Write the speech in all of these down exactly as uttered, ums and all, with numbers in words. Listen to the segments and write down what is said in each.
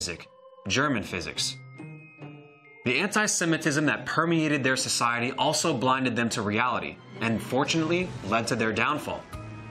German physics. The anti-Semitism that permeated their society also blinded them to reality, and fortunately led to their downfall.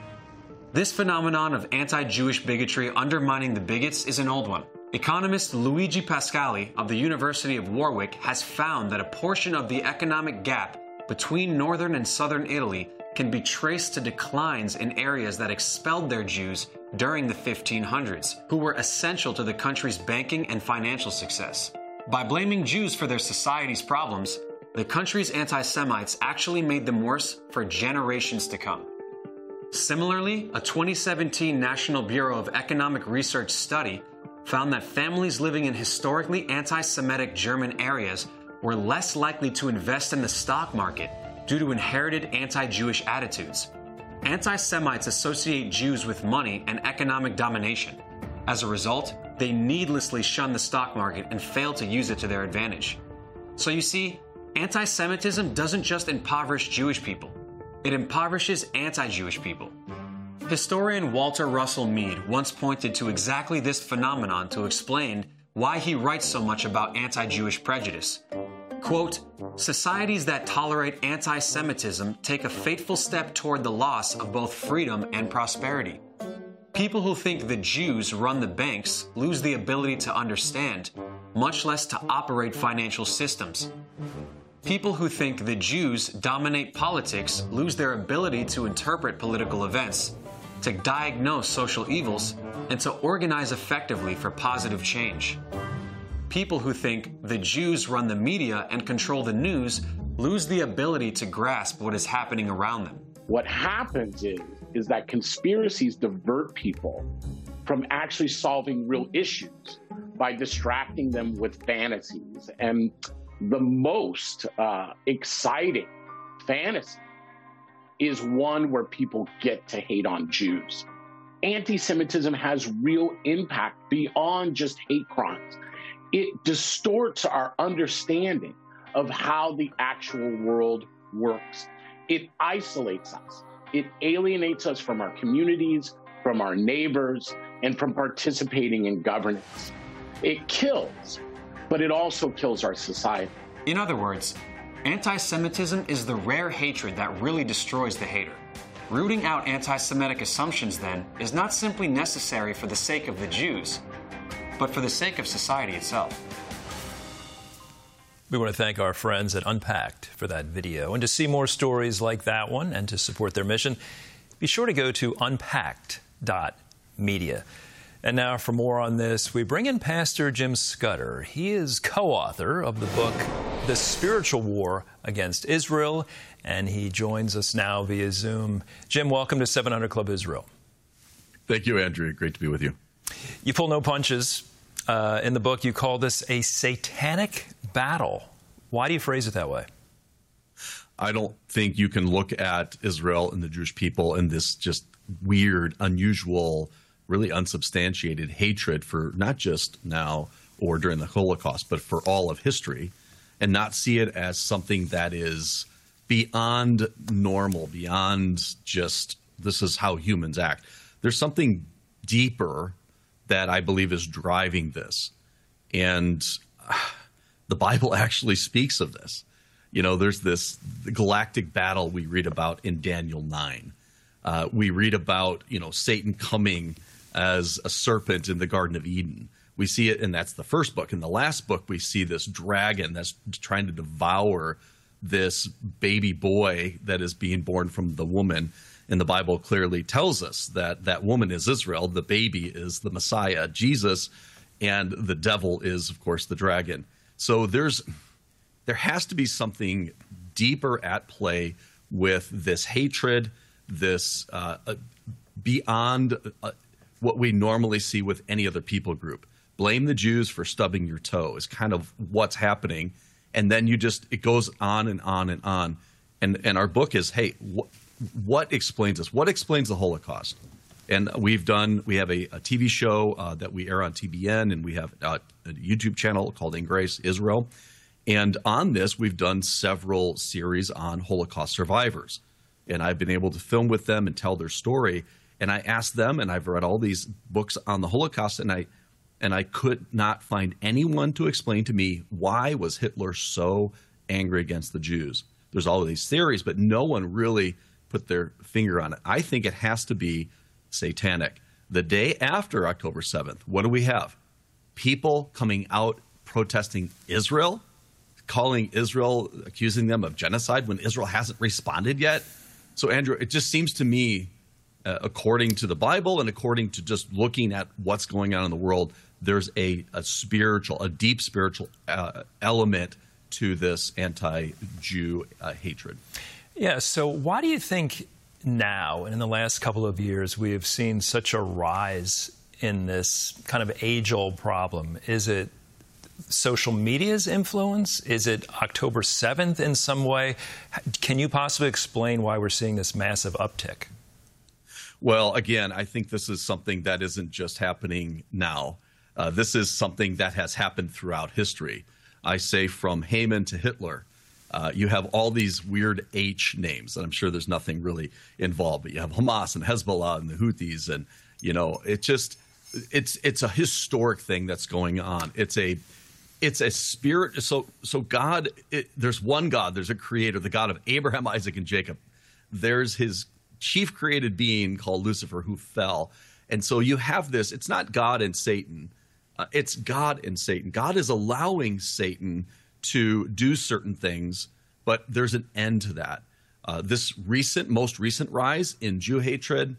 This phenomenon of anti-Jewish bigotry undermining the bigots is an old one. Economist Luigi Pascali of the University of Warwick has found that a portion of the economic gap between northern and southern Italy can be traced to declines in areas that expelled their Jews during the fifteen hundreds, who were essential to the country's banking and financial success. By blaming Jews for their society's problems, the country's anti-Semites actually made them worse for generations to come. Similarly, a twenty seventeen National Bureau of Economic Research study found that families living in historically anti-Semitic German areas were less likely to invest in the stock market due to inherited anti-Jewish attitudes. Anti-Semites associate Jews with money and economic domination. As a result, they needlessly shun the stock market and fail to use it to their advantage. So you see, anti-Semitism doesn't just impoverish Jewish people, it impoverishes anti-Jewish people. Historian Walter Russell Mead once pointed to exactly this phenomenon to explain why he writes so much about anti-Jewish prejudice. Quote, "Societies that tolerate anti-Semitism take a fateful step toward the loss of both freedom and prosperity. People who think the Jews run the banks lose the ability to understand, much less to operate financial systems. People who think the Jews dominate politics lose their ability to interpret political events, to diagnose social evils, and to organize effectively for positive change. People who think the Jews run the media and control the news lose the ability to grasp what is happening around them." What happens is, is that conspiracies divert people from actually solving real issues by distracting them with fantasies. And the most uh, exciting fantasy is one where people get to hate on Jews. Anti-Semitism has real impact beyond just hate crimes. It distorts our understanding of how the actual world works. It isolates us. It alienates us from our communities, from our neighbors, and from participating in governance. It kills, but it also kills our society. In other words, anti-Semitism is the rare hatred that really destroys the hater. Rooting out anti-Semitic assumptions, then, is not simply necessary for the sake of the Jews, but for the sake of society itself. We want to thank our friends at Unpacked for that video. And to see more stories like that one and to support their mission, be sure to go to unpacked dot media. And now for more on this, we bring in Pastor Jim Scudder. He is co-author of the book, The Spiritual War Against Israel, and he joins us now via Zoom. Jim, welcome to seven hundred Club Israel. Thank you, Andrew. Great to be with you. You pull no punches. Uh, in the book, you call this a satanic battle. Why do you phrase it that way? I don't think you can look at Israel and the Jewish people and this just weird, unusual, really unsubstantiated hatred for not just now or during the Holocaust, but for all of history, and not see it as something that is beyond normal, beyond just this is how humans act. There's something deeper that I believe is driving this. And the Bible actually speaks of this. You know, there's this galactic battle we read about in Daniel nine. Uh, we read about, you know, Satan coming as a serpent in the Garden of Eden. We see it, and that's the first book. In the last book, we see this dragon that's trying to devour this baby boy that is being born from the woman. And the Bible clearly tells us that that woman is Israel, the baby is the Messiah, Jesus, and the devil is, of course, the dragon. So there's there has to be something deeper at play with this hatred, this uh, uh, beyond uh, what we normally see with any other people group. Blame the Jews for stubbing your toe is kind of what's happening. And then you just, it goes on and on and on. And, and our book is, hey, wh- what explains this? What explains the Holocaust? And we've done, we have a, a T V show uh, that we air on T B N, and we have a, a YouTube channel called In Grace Israel. And on this, we've done several series on Holocaust survivors. And I've been able to film with them and tell their story. And I asked them, and I've read all these books on the Holocaust, and I and I could not find anyone to explain to me why was Hitler so angry against the Jews. There's all of these theories, but no one really put their finger on it. I think it has to be satanic. The day after October seventh, what do we have? People coming out protesting Israel, calling Israel, accusing them of genocide when Israel hasn't responded yet. So, Andrew, it just seems to me, uh, according to the Bible and according to just looking at what's going on in the world, there's a, a spiritual, a deep spiritual uh, element to this anti-Jew uh, hatred. Yeah, so why do you think now, and in the last couple of years, we have seen such a rise in this kind of age-old problem? Is it social media's influence? Is it October seventh in some way? Can you possibly explain why we're seeing this massive uptick? Well, again, I think this is something that isn't just happening now. Uh, this is something that has happened throughout history. I say from Haman to Hitler. Uh, you have all these weird H names, and I'm sure there's nothing really involved, but you have Hamas and Hezbollah and the Houthis, and, you know, it just, it's it's a historic thing that's going on. It's a It's a spirit. So, so God, it, there's one God. There's a creator, the God of Abraham, Isaac, and Jacob. There's his chief created being called Lucifer who fell. And so you have this. It's not God and Satan. Uh, it's God and Satan. God is allowing Satan to do certain things, but there's an end to that. Uh, this recent, most recent rise in Jew hatred,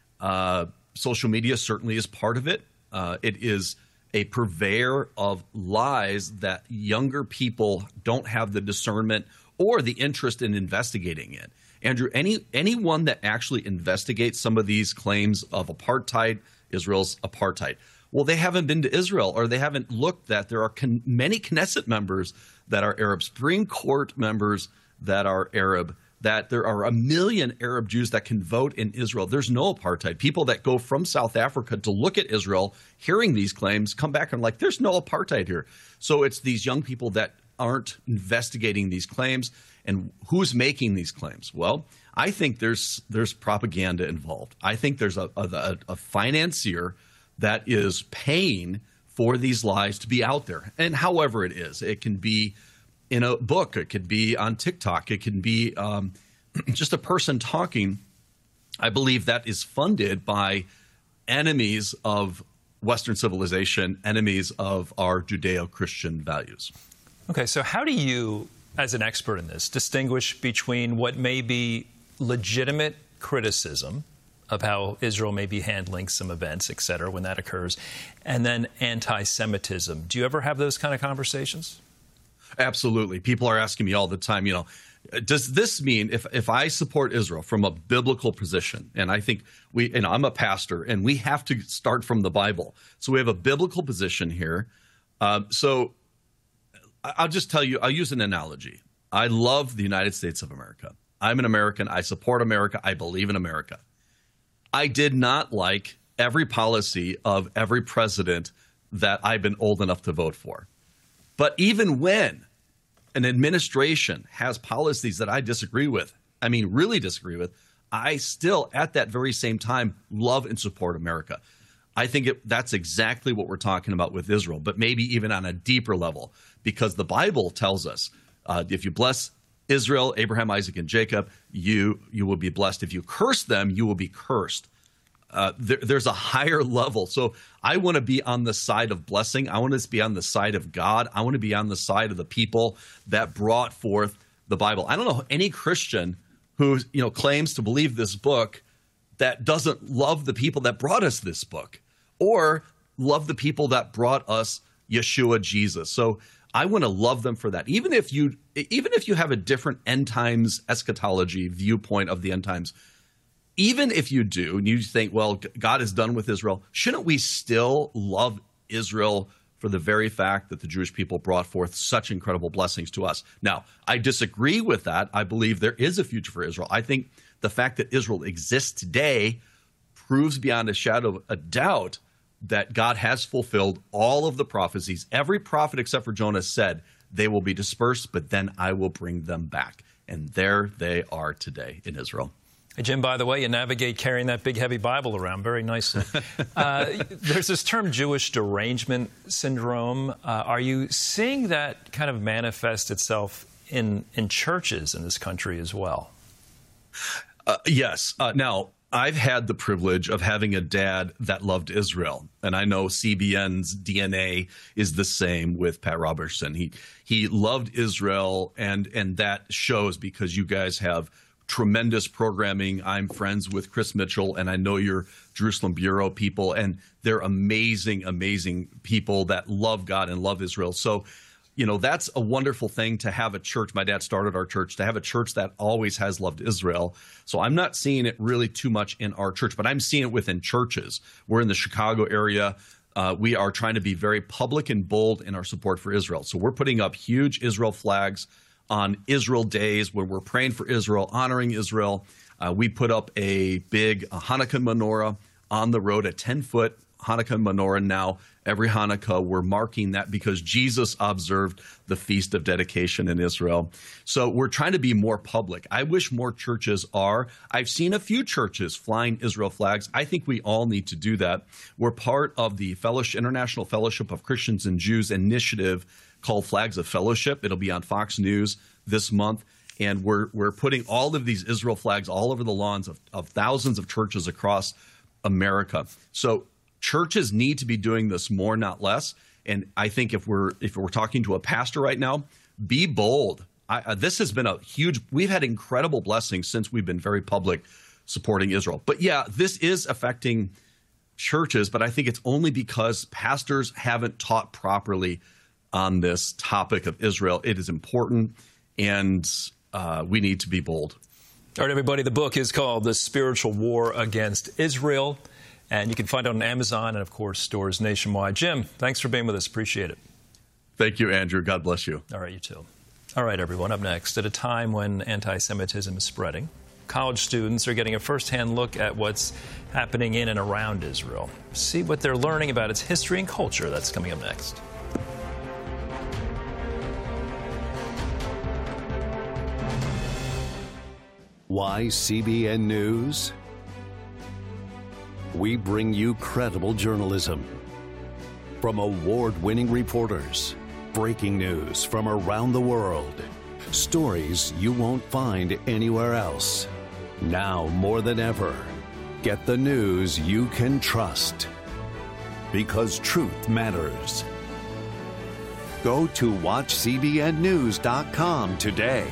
uh, social media certainly is part of it. Uh, it is a purveyor of lies that younger people don't have the discernment or the interest in investigating it. Andrew, any anyone that actually investigates some of these claims of apartheid, Israel's apartheid, well, they haven't been to Israel, or they haven't looked that there are con- many Knesset members that are Arab, Supreme Court members that are Arab, that there are a million Arab Jews that can vote in Israel. There's no apartheid. People that go from South Africa to look at Israel, hearing these claims, come back and like, there's no apartheid here. So it's these young people that aren't investigating these claims. And who's making these claims? Well, I think there's there's propaganda involved. I think there's a, a, a financier that is paying for these lies to be out there. And however it is, it can be in a book, it could be on TikTok, it can be um, just a person talking. I believe that is funded by enemies of Western civilization, enemies of our Judeo-Christian values. Okay, so how do you, as an expert in this, distinguish between what may be legitimate criticism of how Israel may be handling some events, et cetera, when that occurs, and then anti-Semitism? Do you ever have those kind of conversations? Absolutely. People are asking me all the time, you know, does this mean if, if I support Israel from a biblical position, and I think we, you know, I'm a pastor, and we have to start from the Bible. So we have a biblical position here. Um, so I'll just tell you, I'll use an analogy. I love the United States of America. I'm an American. I support America. I believe in America. I did not like every policy of every president that I've been old enough to vote for. But even when an administration has policies that I disagree with, I mean, really disagree with, I still, at that very same time, love and support America. I think it, that's exactly what we're talking about with Israel, but maybe even on a deeper level, because the Bible tells us uh, if you bless Israel, Abraham, Isaac, and Jacob, you you will be blessed. If you curse them, you will be cursed. Uh, there, there's a higher level. So I want to be on the side of blessing. I want to be on the side of God. I want to be on the side of the people that brought forth the Bible. I don't know any Christian who, you know, claims to believe this book that doesn't love the people that brought us this book, or love the people that brought us Yeshua, Jesus. So I want to love them for that. Even if you, even if you have a different end times eschatology viewpoint of the end times, even if you do, and you think, well, God is done with Israel, shouldn't we still love Israel for the very fact that the Jewish people brought forth such incredible blessings to us? Now, I disagree with that. I believe there is a future for Israel. I think the fact that Israel exists today proves beyond a shadow of a doubt that God has fulfilled all of the prophecies. Every prophet except for Jonah said they will be dispersed, but then I will bring them back. And there they are today in Israel. Hey, Jim, by the way, you navigate carrying that big, heavy Bible around very nicely. uh, there's this term Jewish derangement syndrome. Uh, are you seeing that kind of manifest itself in, in churches in this country as well? Uh, yes. Uh, now, I've had the privilege of having a dad that loved Israel, and I know C B N's D N A is the same with Pat Robertson. He he loved Israel, and and that shows because you guys have tremendous programming. I'm friends with Chris Mitchell, and I know your Jerusalem Bureau people, and they're amazing, amazing people that love God and love Israel. So, you know, that's a wonderful thing to have a church. My dad started our church, to have a church that always has loved Israel. So I'm not seeing it really too much in our church, but I'm seeing it within churches. We're in the Chicago area. Uh, we are trying to be very public and bold in our support for Israel. So we're putting up huge Israel flags on Israel days where we're praying for Israel, honoring Israel. Uh, we put up a big a Hanukkah menorah on the road, a ten-foot Hanukkah menorah now. Every Hanukkah, we're marking that because Jesus observed the Feast of Dedication in Israel. So we're trying to be more public. I wish more churches are. I've seen a few churches flying Israel flags. I think we all need to do that. We're part of the Fellowship, International Fellowship of Christians and Jews initiative called Flags of Fellowship. It'll be on Fox News this month. And we're we're putting all of these Israel flags all over the lawns of, of thousands of churches across America. So churches need to be doing this more, not less. And I think if we're if we're talking to a pastor right now, be bold. I, uh, this has been a huge – we've had incredible blessings since we've been very public supporting Israel. But, yeah, this is affecting churches, but I think it's only because pastors haven't taught properly on this topic of Israel. It is important, and uh, we need to be bold. All right, everybody, the book is called The Spiritual War Against Israel, and you can find it on Amazon and, of course, stores nationwide. Jim, thanks for being with us. Appreciate it. Thank you, Andrew. God bless you. All right, you too. All right, everyone, up next, at a time when anti-Semitism is spreading, college students are getting a first-hand look at what's happening in and around Israel. See what they're learning about its history and culture. That's coming up next. Why C B N News? We bring you credible journalism from award-winning reporters, breaking news from around the world, stories you won't find anywhere else. Now more than ever, get the news you can trust, because truth matters. Go to watch C B N news dot com today.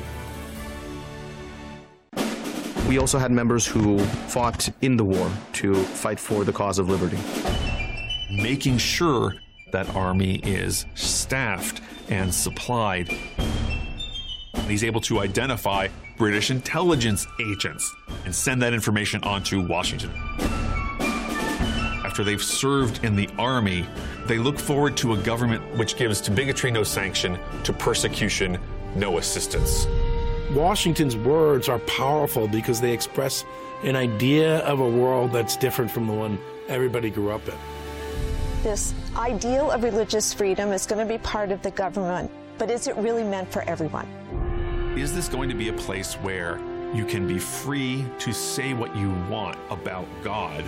We also had members who fought in the war to fight for the cause of liberty. Making sure that army is staffed and supplied. He's able to identify British intelligence agents and send that information on to Washington. After they've served in the army, they look forward to a government which gives to bigotry no sanction, to persecution no assistance. Washington's words are powerful because they express an idea of a world that's different from the one everybody grew up in. This ideal of religious freedom is going to be part of the government, but is it really meant for everyone? Is this going to be a place where you can be free to say what you want about God?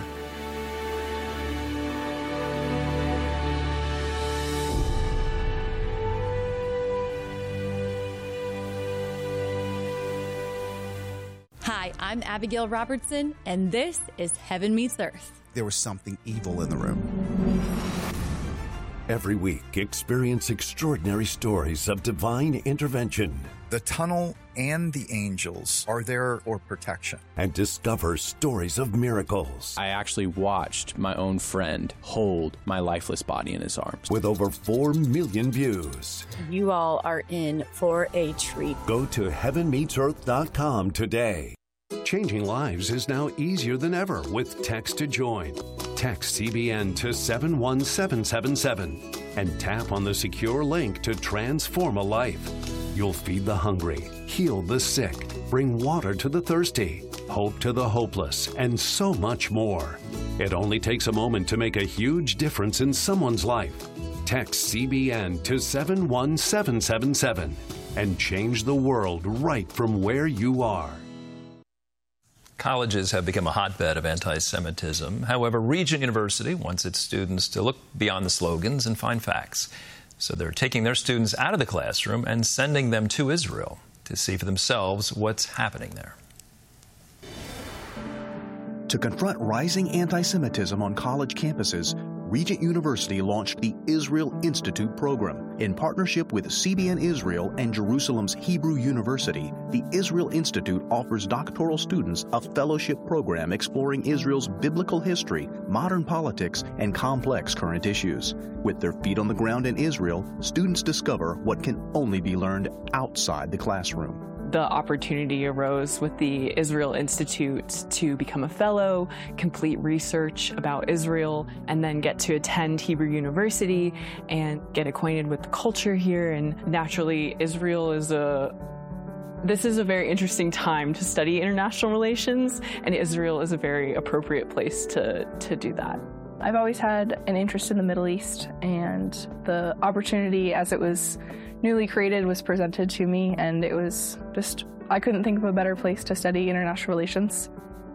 Hi, I'm Abigail Robertson, and this is Heaven Meets Earth. There was something evil in the room. Every week, experience extraordinary stories of divine intervention. The tunnel and the angels are there for protection. And discover stories of miracles. I actually watched my own friend hold my lifeless body in his arms. With over four million views. You all are in for a treat. Go to heaven meets earth dot com today. Changing lives is now easier than ever with Text to Join. Text C B N to seven one seven seven seven and tap on the secure link to transform a life. You'll feed the hungry, heal the sick, bring water to the thirsty, hope to the hopeless, and so much more. It only takes a moment to make a huge difference in someone's life. Text C B N to seven one seven seven seven and change the world right from where you are. Colleges have become a hotbed of anti-Semitism. However, Regent University wants its students to look beyond the slogans and find facts. So they're taking their students out of the classroom and sending them to Israel to see for themselves what's happening there. To confront rising anti-Semitism on college campuses, Regent University launched the Israel Institute program. In partnership with C B N Israel and Jerusalem's Hebrew University, the Israel Institute offers doctoral students a fellowship program exploring Israel's biblical history, modern politics, and complex current issues. With their feet on the ground in Israel, students discover what can only be learned outside the classroom. The opportunity arose with the Israel Institute to become a fellow, complete research about Israel, and then get to attend Hebrew University and get acquainted with the culture here. And naturally, Israel is a This is a very interesting time to study international relations, and Israel is a very appropriate place to, to do that. I've always had an interest in the Middle East, and the opportunity as it was newly created was presented to me, and it was just, I couldn't think of a better place to study international relations.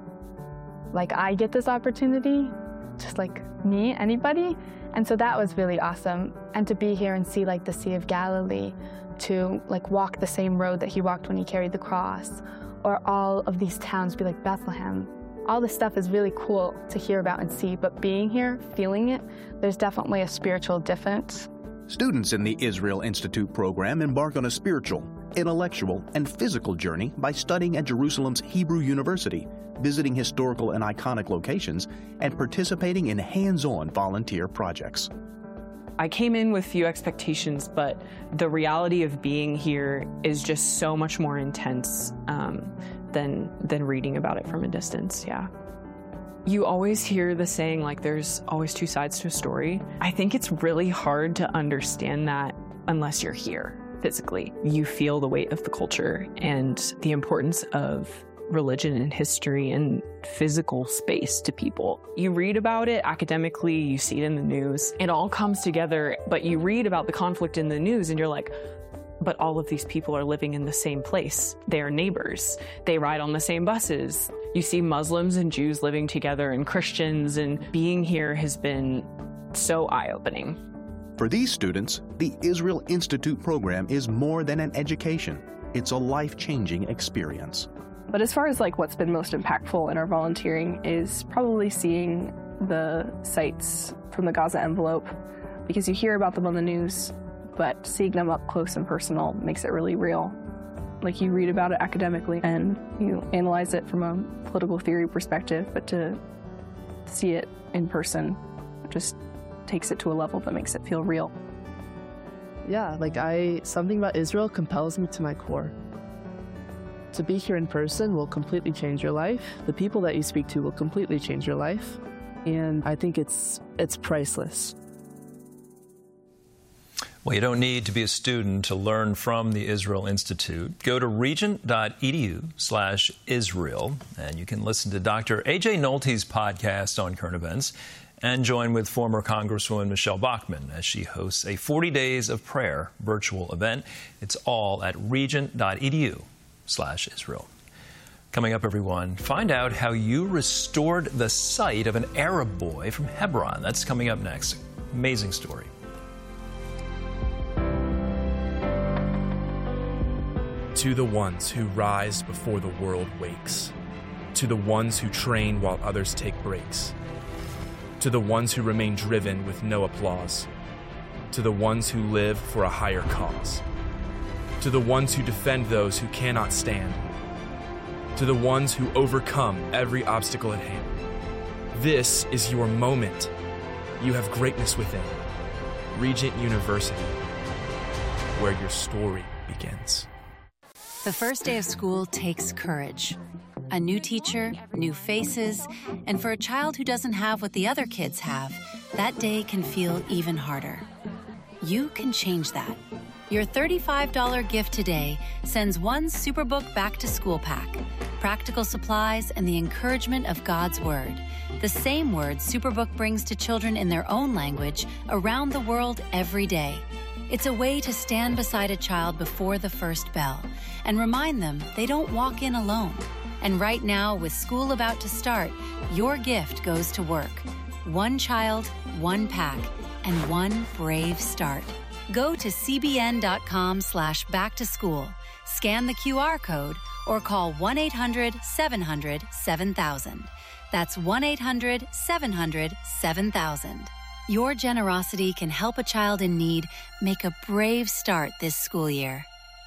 Like, I get this opportunity, just like me, anybody, and so that was really awesome. And to be here and see like the Sea of Galilee, to like walk the same road that he walked when he carried the cross, or all of these towns be like Bethlehem. All this stuff is really cool to hear about and see, but being here, feeling it, there's definitely a spiritual difference. Students in the Israel Institute program embark on a spiritual, intellectual, and physical journey by studying at Jerusalem's Hebrew University, visiting historical and iconic locations, and participating in hands-on volunteer projects. I came in with few expectations, but the reality of being here is just so much more intense um, than than reading about it from a distance, yeah. You always hear the saying, like, there's always two sides to a story. I think it's really hard to understand that unless you're here physically. You feel the weight of the culture and the importance of religion and history and physical space to people. You read about it academically, you see it in the news. It all comes together, but you read about the conflict in the news and you're like, but all of these people are living in the same place. They are neighbors. They ride on the same buses. You see Muslims and Jews living together and Christians, and being here has been so eye-opening. For these students, the Israel Institute program is more than an education. It's a life-changing experience. But as far as like what's been most impactful in our volunteering is probably seeing the sites from the Gaza envelope, because you hear about them on the news, but seeing them up close and personal makes it really real. Like, you read about it academically and you analyze it from a political theory perspective, but to see it in person just takes it to a level that makes it feel real. Yeah, like I, something about Israel compels me to my core. To be here in person will completely change your life. The people that you speak to will completely change your life. And I think it's it's priceless. Well, you don't need to be a student to learn from the Israel Institute. Go to regent.edu slash Israel, and you can listen to Doctor A J Nolte's podcast on current events and join with former Congresswoman Michelle Bachmann as she hosts a forty days of prayer virtual event. It's all at regent.edu slash Israel. Coming up, everyone, find out how you restored the sight of an Arab boy from Hebron. That's coming up next. Amazing story. To the ones who rise before the world wakes. To the ones who train while others take breaks. To the ones who remain driven with no applause. To the ones who live for a higher cause. To the ones who defend those who cannot stand. To the ones who overcome every obstacle at hand. This is your moment. You have greatness within. Regent University, where your story begins. The first day of school takes courage. A new teacher, new faces, and for a child who doesn't have what the other kids have, that day can feel even harder. You can change that. Your thirty-five dollars gift today sends one Superbook back to school pack, practical supplies, and the encouragement of God's Word. The same word Superbook brings to children in their own language around the world every day. It's a way to stand beside a child before the first bell and remind them they don't walk in alone. And right now, with school about to start, your gift goes to work. One child, one pack, and one brave start. Go to cbn.com slash back to school, scan the Q R code, or call one eight hundred seven hundred seven thousand. That's one eight hundred seven hundred seven thousand. Your generosity can help a child in need make a brave start this school year.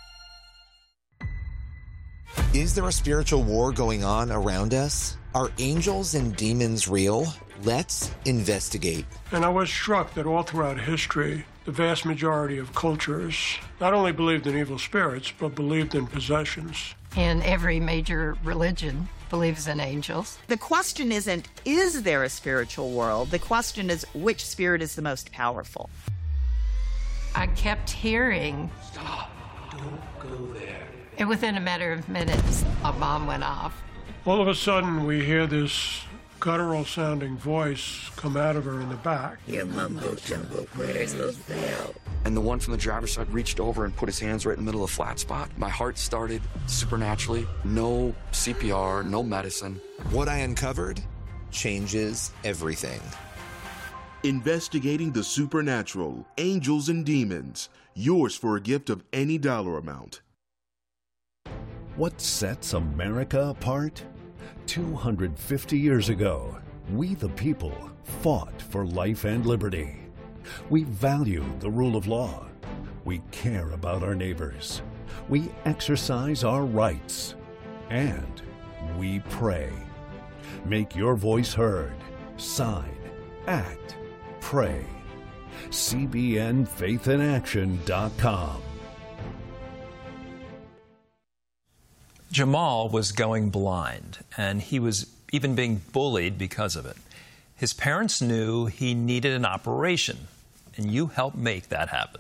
Is there a spiritual war going on around us? Are angels and demons real? Let's investigate. And I was struck that all throughout history, the vast majority of cultures not only believed in evil spirits, but believed in possessions. And every major religion believes in angels. The question isn't, is there a spiritual world? The question is, which spirit is the most powerful? I kept hearing, "Stop, don't go there." And within a matter of minutes, a bomb went off. All of a sudden, we hear this guttural-sounding voice come out of her in the back. Your mumbo-jumbo prayers will fail. And the one from the driver's side reached over and put his hands right in the middle of the flat spot. My heart started supernaturally. No C P R, no medicine. What I uncovered changes everything. Investigating the supernatural, angels and demons. Yours for a gift of any dollar amount. What sets America apart? two hundred fifty years ago, we the people fought for life and liberty. We value the rule of law. We care about our neighbors. We exercise our rights. And we pray. Make your voice heard. Sign. Act. Pray. C B N faith in action dot com. Jamal was going blind, and he was even being bullied because of it. His parents knew he needed an operation, and you helped make that happen.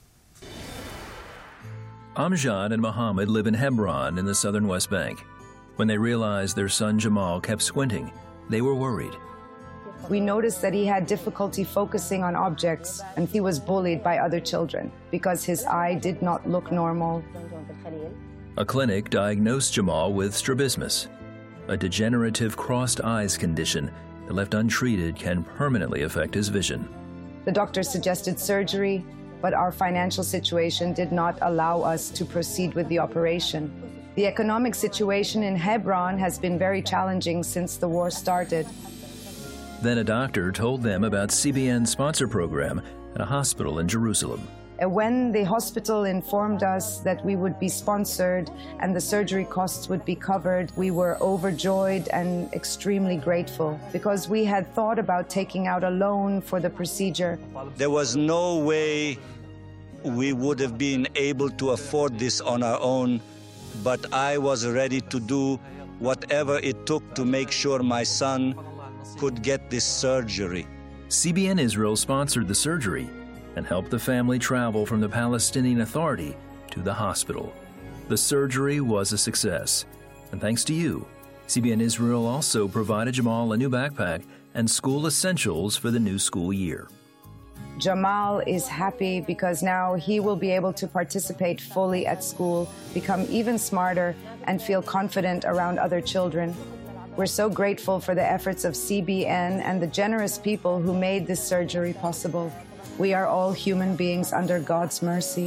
Amjad and Muhammad live in Hebron in the southern West Bank. When they realized their son Jamal kept squinting, they were worried. We noticed that he had difficulty focusing on objects, and he was bullied by other children because his eye did not look normal. A clinic diagnosed Jamal with strabismus, a degenerative crossed eyes condition that left untreated can permanently affect his vision. The doctor suggested surgery, but our financial situation did not allow us to proceed with the operation. The economic situation in Hebron has been very challenging since the war started. Then a doctor told them about C B N's sponsor program at a hospital in Jerusalem. When the hospital informed us that we would be sponsored and the surgery costs would be covered, we were overjoyed and extremely grateful because we had thought about taking out a loan for the procedure. There was no way we would have been able to afford this on our own, but I was ready to do whatever it took to make sure my son could get this surgery. C B N Israel sponsored the surgery and helped the family travel from the Palestinian Authority to the hospital. The surgery was a success, and thanks to you, C B N Israel also provided Jamal a new backpack and school essentials for the new school year. Jamal is happy because now he will be able to participate fully at school, become even smarter, and feel confident around other children. We're so grateful for the efforts of C B N and the generous people who made this surgery possible. We are all human beings under God's mercy.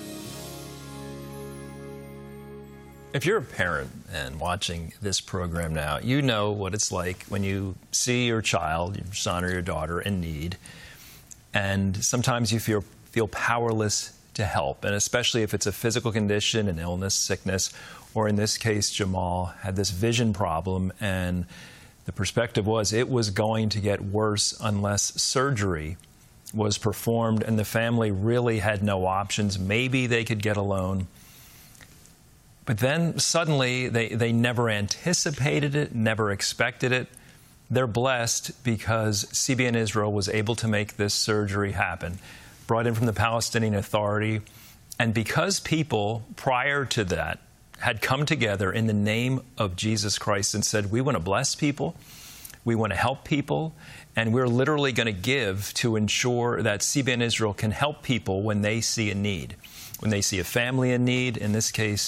If you're a parent and watching this program now, you know what it's like when you see your child, your son or your daughter in need, and sometimes you feel feel powerless to help, and especially if it's a physical condition, an illness, sickness, or in this case, Jamal had this vision problem, and the perspective was it was going to get worse unless surgery was performed, and the family really had no options. Maybe they could get a loan. But then suddenly they, they never anticipated it, never expected it. They're blessed because C B N Israel was able to make this surgery happen, brought in from the Palestinian Authority. And because people prior to that had come together in the name of Jesus Christ and said, we want to bless people, we want to help people, and we're literally going to give to ensure that C B N Israel can help people when they see a need. When they see a family in need, in this case,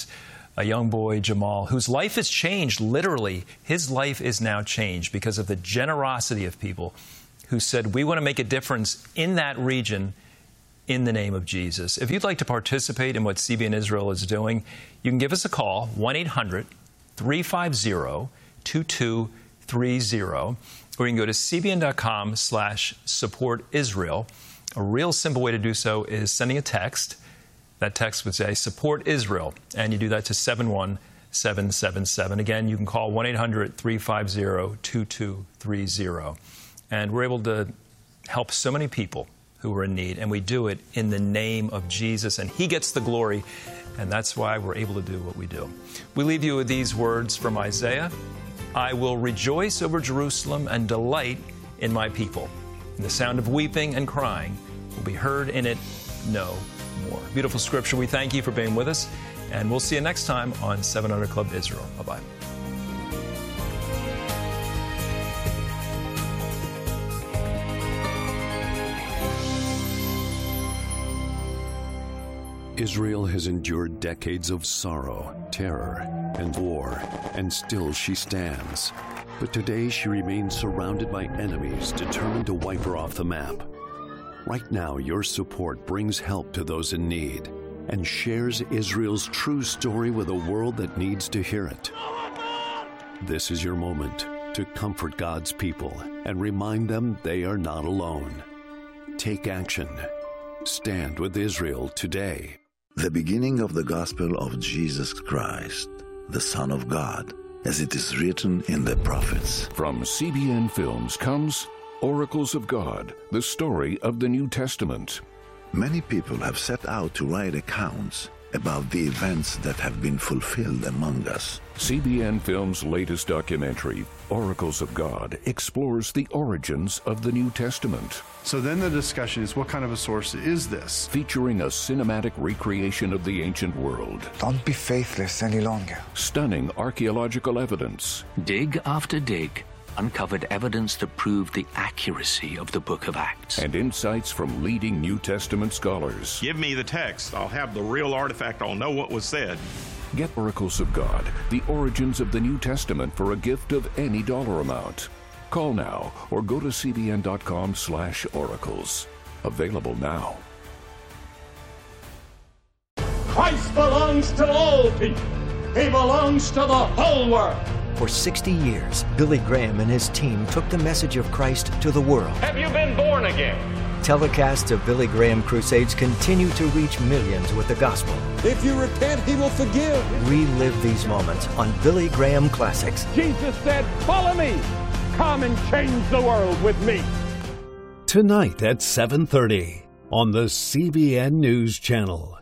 a young boy, Jamal, whose life has changed. Literally, his life is now changed because of the generosity of people who said, we want to make a difference in that region in the name of Jesus. If you'd like to participate in what C B N Israel is doing, you can give us a call, one eight hundred, three five zero, two two three zero, or you can go to cbn.com slash support Israel. A real simple way to do so is sending a text. That text would say, support Israel, and you do that to seven one seven seven seven. Again, you can call one eight hundred, three five zero, two two three zero. And we're able to help so many people who are in need, and we do it in the name of Jesus, and He gets the glory, and that's why we're able to do what we do. We leave you with these words from Isaiah: I will rejoice over Jerusalem and delight in my people. And the sound of weeping and crying will be heard in it no more. Beautiful scripture. We thank you for being with us, and we'll see you next time on seven hundred Club Israel. Bye-bye. Israel has endured decades of sorrow, terror, and war, and still she stands. But today she remains surrounded by enemies determined to wipe her off the map. Right now, your support brings help to those in need and shares Israel's true story with a world that needs to hear it. This is your moment to comfort God's people and remind them they are not alone. Take action. Stand with Israel today. The beginning of the gospel of Jesus Christ, the Son of God, as it is written in the prophets. From C B N Films comes Oracles of God, the story of the New Testament. Many people have set out to write accounts about the events that have been fulfilled among us. C B N Films' latest documentary, Oracles of God, explores the origins of the New Testament. So then the discussion is, what kind of a source is this? Featuring a cinematic recreation of the ancient world. Don't be faithless any longer. Stunning archaeological evidence. Dig after dig uncovered evidence that proved the accuracy of the book of Acts. And insights from leading New Testament scholars. Give me the text. I'll have the real artifact. I'll know what was said. Get Oracles of God, the origins of the New Testament for a gift of any dollar amount. Call now or go to cbn.com slash oracles. Available now. Christ belongs to all people. He belongs to the whole world. For sixty years, Billy Graham and his team took the message of Christ to the world. Have you been born again? Telecasts of Billy Graham crusades continue to reach millions with the gospel. If you repent, He will forgive. Relive these moments on Billy Graham Classics. Jesus said, follow me. Come and change the world with me. Tonight at seven thirty on the C B N News Channel.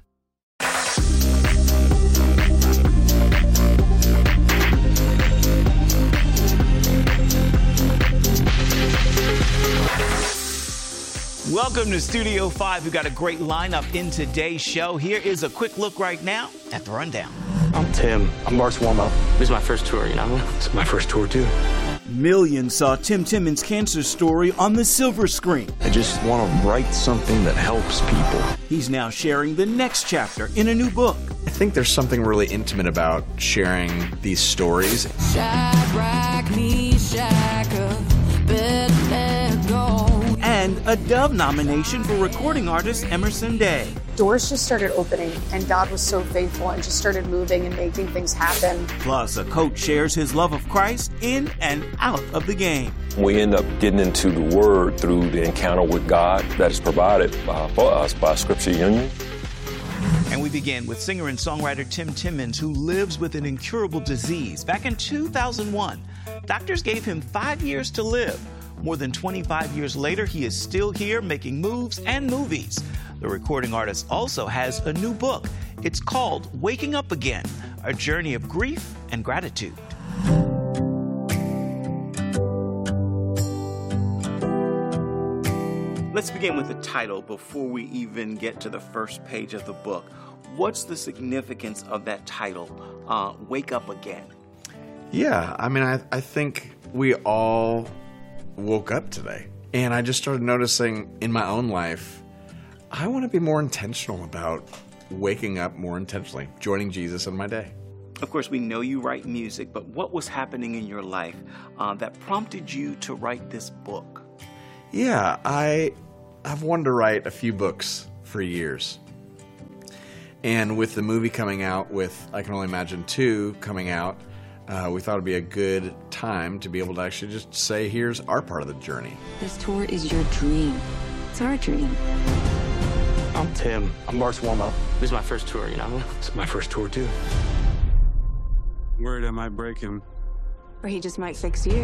Welcome to Studio five. We've got a great lineup in today's show. Here is a quick look right now at the rundown. I'm Tim. I'm Mark's warm-up. This is my first tour, you know? It's my first tour, too. Millions saw Tim Timmons' cancer story on the silver screen. I just want to write something that helps people. He's now sharing the next chapter in a new book. I think there's something really intimate about sharing these stories. Shadrach, Meshach, Abednego. And a Dove nomination for recording artist Emerson Day. Doors just started opening, and God was so faithful and just started moving and making things happen. Plus, a coach shares his love of Christ in and out of the game. We end up getting into the Word through the encounter with God that is provided uh, for us by Scripture Union. And we begin with singer and songwriter Tim Timmons, who lives with an incurable disease. Back in two thousand one, doctors gave him five years to live. More than twenty-five years later, he is still here making moves and movies. The recording artist also has a new book. It's called Waking Up Again, a journey of grief and gratitude. Let's begin with the title before we even get to the first page of the book. What's the significance of that title, uh, Wake Up Again? Yeah, I mean, I, I think we all woke up today, and I just started noticing in my own life, I want to be more intentional about waking up more intentionally, joining Jesus in my day. Of course, we know you write music, but what was happening in your life uh, that prompted you to write this book? Yeah, I, I've wanted to write a few books for years. And with the movie coming out, with I Can Only Imagine two coming out, uh, we thought it'd be a good time to be able to actually just say, here's our part of the journey. This tour is your dream. It's our dream. I'm Tim. I'm Mark's warm-up. This is my first tour, you know? It's my first tour, too. Worried I might break him. Or he just might fix you.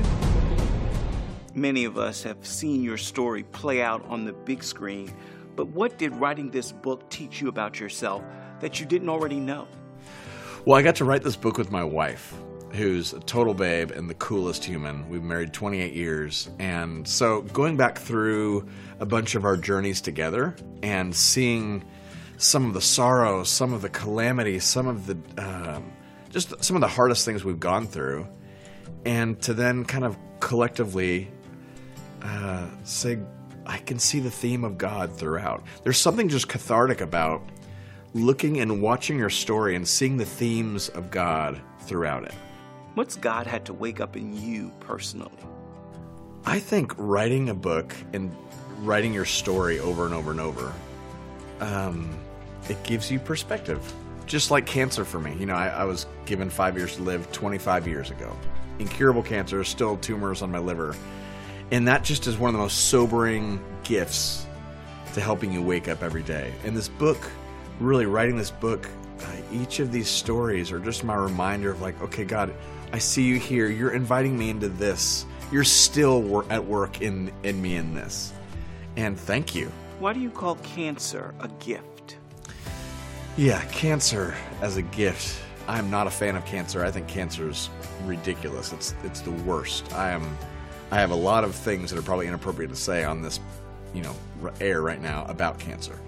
Many of us have seen your story play out on the big screen, but what did writing this book teach you about yourself that you didn't already know? Well, I got to write this book with my wife, who's a total babe and the coolest human. We've been married twenty-eight years. And so going back through a bunch of our journeys together and seeing some of the sorrows, some of the calamities, some of the, um, just some of the hardest things we've gone through, and to then kind of collectively uh, say, I can see the theme of God throughout. There's something just cathartic about looking and watching your story and seeing the themes of God throughout it. What's God had to wake up in you personally? I think writing a book and writing your story over and over and over, um, it gives you perspective. Just like cancer for me. You know, I, I was given five years to live twenty-five years ago. Incurable cancer, still tumors on my liver. And that just is one of the most sobering gifts to helping you wake up every day. And this book, really writing this book, uh, each of these stories are just my reminder of like, okay, God, I see you here. You're inviting me into this. You're still wor- at work in, in me in this. And thank you. Why do you call cancer a gift? Yeah, cancer as a gift. I'm not a fan of cancer. I think cancer is ridiculous. It's it's the worst. I am. I have a lot of things that are probably inappropriate to say on this, you know, air right now about cancer.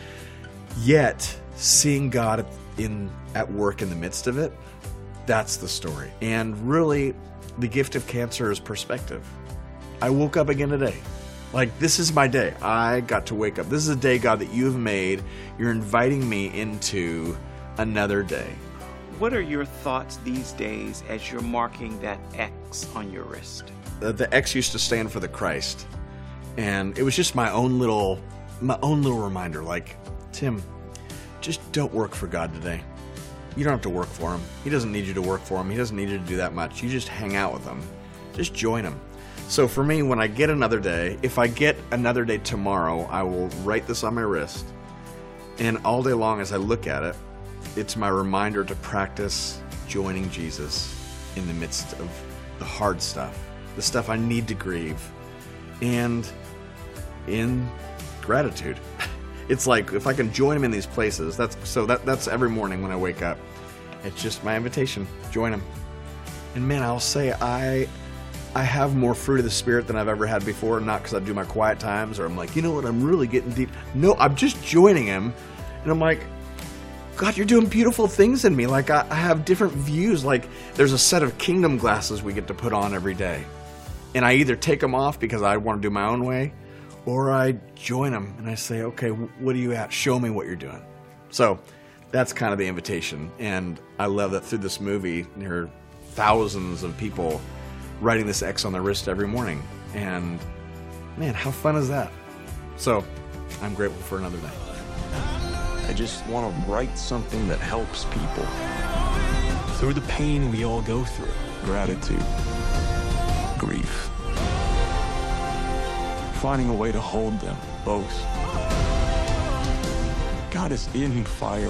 Yet, seeing God in at work in the midst of it, that's the story. And really, the gift of cancer is perspective. I woke up again today. Like, this is my day. I got to wake up. This is a day, God, that you have made. You're inviting me into another day. What are your thoughts these days as you're marking that X on your wrist? Uh, the X used to stand for the Christ. And it was just my own little, my own little reminder. Like, Tim, just don't work for God today. You don't have to work for him. He doesn't need you to work for him. He doesn't need you to do that much. You just hang out with him. Just join him. So for me, when I get another day, if I get another day tomorrow, I will write this on my wrist. And all day long as I look at it, it's my reminder to practice joining Jesus in the midst of the hard stuff, the stuff I need to grieve, and in gratitude. It's like if I can join him in these places, that's so that that's every morning when I wake up. It's just my invitation. Join him. And man, I'll say I I have more fruit of the Spirit than I've ever had before, not because I do my quiet times or I'm like, you know what, I'm really getting deep. No, I'm just joining him. And I'm like, God, you're doing beautiful things in me. Like I, I have different views. Like there's a set of kingdom glasses we get to put on every day. And I either take them off because I want to do my own way, or I join them and I say, okay, what are you at? Show me what you're doing. So that's kind of the invitation. And I love that through this movie, there are thousands of people writing this X on their wrist every morning. And man, how fun is that? So I'm grateful for another day. I just want to write something that helps people. Through the pain we all go through. Gratitude. Grief. Finding a way to hold them, both. God is in fire.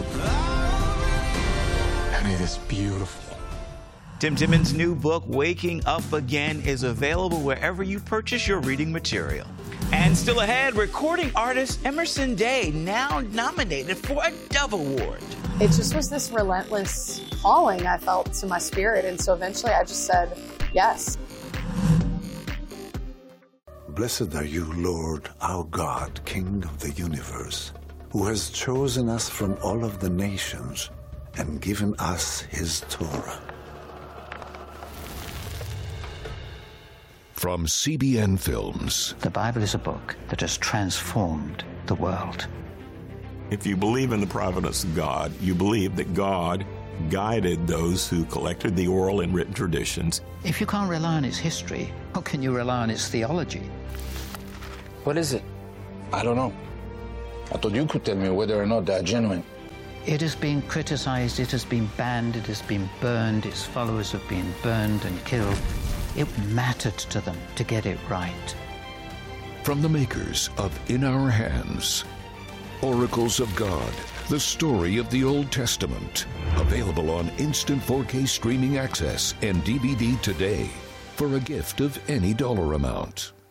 And it is beautiful. Tim Timmons' new book, Waking Up Again, is available wherever you purchase your reading material. And still ahead, recording artist Emerson Day, now nominated for a Dove Award. It just was this relentless calling I felt to my spirit. And so eventually I just said, yes. Blessed are you, Lord, our God, King of the universe, who has chosen us from all of the nations and given us his Torah. From C B N Films. The Bible is a book that has transformed the world. If you believe in the providence of God, you believe that God guided those who collected the oral and written traditions. If you can't rely on its history, how can you rely on its theology? What is it? I don't know. I thought you could tell me whether or not they're genuine. It has been criticized, it has been banned, it has been burned, its followers have been burned and killed. It mattered to them to get it right. From the makers of In Our Hands, Oracles of God, the story of the Old Testament. Available on instant four K streaming access and D V D today for a gift of any dollar amount.